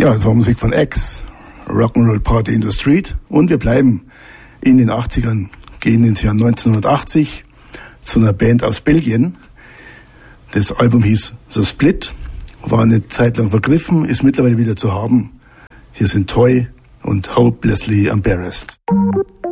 Ja, das war Musik von X, Rock'n'Roll Party in the Street. Und wir bleiben in den 80ern, gehen ins Jahr 1980 zu einer Band aus Belgien. Das Album hieß The Split, war eine Zeit lang vergriffen, ist mittlerweile wieder zu haben. Hier sind Toy und Hopelessly Embarrassed.